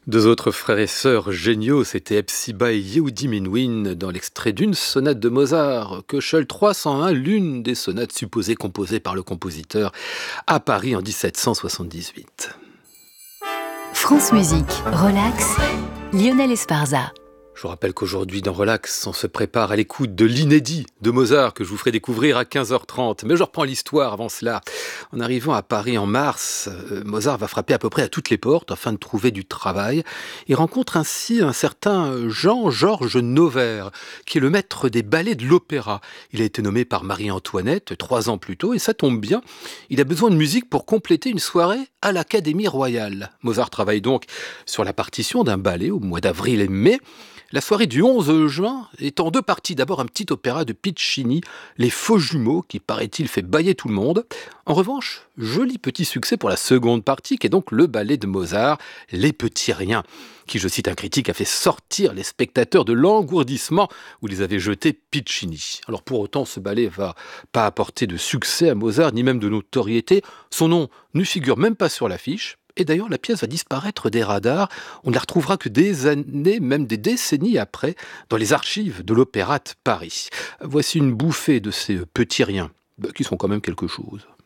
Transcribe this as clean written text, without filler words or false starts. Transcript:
Deux autres frères et sœurs géniaux, c'était Hepzibah et Yehudi Menuhin dans l'extrait d'une sonate de Mozart, Köchel 301, l'une des sonates supposées composées par le compositeur à Paris en 1778. France Musique, relax, Lionel Esparza. Je vous rappelle qu'aujourd'hui dans Relax, on se prépare à l'écoute de l'inédit de Mozart que je vous ferai découvrir à 15h30. Mais je reprends l'histoire avant cela. En arrivant à Paris en mars, Mozart va frapper à peu près à toutes les portes afin de trouver du travail. Il rencontre ainsi un certain Jean-Georges Noverre, qui est le maître des ballets de l'opéra. Il a été nommé par Marie-Antoinette 3 ans plus tôt et ça tombe bien. Il a besoin de musique pour compléter une soirée à l'Académie royale. Mozart travaille donc sur la partition d'un ballet au mois d'avril et mai. La soirée du 11 juin est en deux parties. D'abord un petit opéra de Piccini, Les Faux Jumeaux, qui paraît-il fait bâiller tout le monde. En revanche, joli petit succès pour la seconde partie, qui est donc le ballet de Mozart, Les Petits Riens, qui, je cite un critique, a fait sortir les spectateurs de l'engourdissement où les avait jetés Piccini. Alors pour autant, ce ballet va pas apporter de succès à Mozart, ni même de notoriété. Son nom ne figure même pas sur l'affiche. Et d'ailleurs, la pièce va disparaître des radars. On ne la retrouvera que des années, même des décennies après, dans les archives de l'Opéra de Paris. Voici une bouffée de ces petits riens, qui sont quand même quelque chose.